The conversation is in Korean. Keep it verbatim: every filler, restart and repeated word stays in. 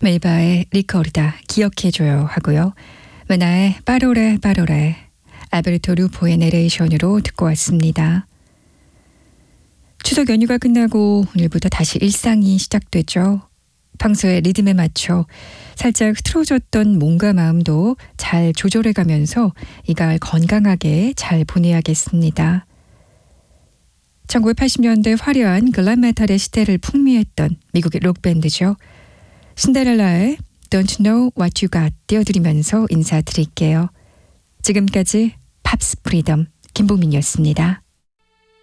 멜바의 리코르다 기억해줘요 하고요. 메나의 빠로레 빠로레 알베르토 루포의 내레이션으로 듣고 왔습니다. 추석 연휴가 끝나고 오늘부터 다시 일상이 시작됐죠. 평소의 리듬에 맞춰 살짝 흐트러졌던 몸과 마음도 잘 조절해가면서 이 가을 건강하게 잘 보내야겠습니다. 천구백팔십 년대 화려한 글램 메탈의 시대를 풍미했던 미국의 록밴드죠. 신데렐라의 Don't Know What You Got 띄워드리면서 인사드릴게요. 지금까지 팝스 프리덤 김보민이었습니다.